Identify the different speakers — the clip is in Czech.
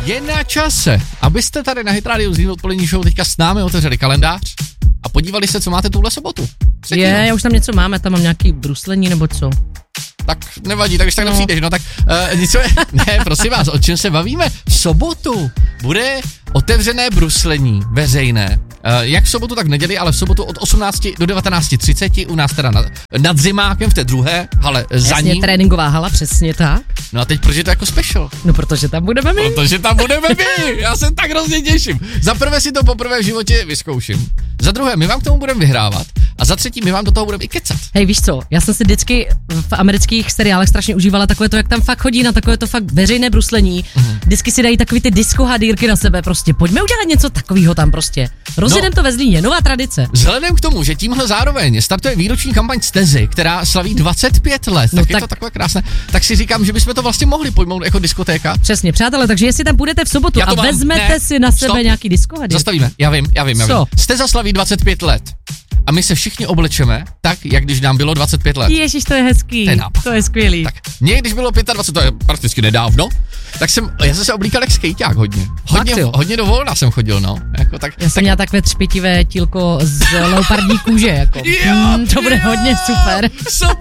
Speaker 1: Je na čase, abyste tady na Hit Radio z odpolední show teďka s námi otevřeli kalendář a podívali se, co máte tuhle sobotu.
Speaker 2: Já už tam něco máme, tam mám nějaký bruslení nebo co.
Speaker 1: Tak nevadí, tak už tak nepřijdeš, no tak ne, prosím vás, o čem se bavíme? V sobotu bude otevřené bruslení veřejné. Jak v sobotu, tak v neděli, ale v sobotu od 18 do 19:30 u nás teda nad Zimákem v té druhé hale za ním.
Speaker 2: Tréninková hala, přesně tak.
Speaker 1: No a teď proč je to jako special?
Speaker 2: No protože tam budeme my.
Speaker 1: Protože tam budeme my, já se tak hrozně těším. Za prvé si to poprvé v životě vyzkouším. Za druhé, my vám k tomu budeme vyhrávat. A za třetí, my vám do toho budeme i kecat.
Speaker 2: Hej, víš co, já jsem si vždycky v amerických seriálech strašně užívala takové to, jak tam fakt chodí na takové to fakt veřejné bruslení. Vždycky si dají takový ty disco hadýrky na sebe, prostě pojďme udělat něco takového tam prostě. Rozjedem to ve Zlíně, nová tradice.
Speaker 1: Vzhledem k tomu, že tímhle zároveň startuje výroční kampaň Stezy, která slaví 25 let, tak je to takové krásné, tak si říkám, že bychom to vlastně mohli pojmout jako diskotéka.
Speaker 2: Přesně, přátelé, takže jestli tam budete v sobotu a vezmete si na sebe nějaký disco hadýrky.
Speaker 1: Zastavíme, já vím. Steza slaví 25 let. A my se všichni oblečeme tak, jak když nám bylo 25 let.
Speaker 2: Ježiš, to je hezký. To je skvělý.
Speaker 1: Tak mě, když bylo 25, to je prakticky nedávno, tak já jsem se oblíkal jak skejťák hodně do volna jsem chodil, no. Jako
Speaker 2: já jsem měla takové třpitivé tílko z leopardní kůže, jako. To bude hodně super.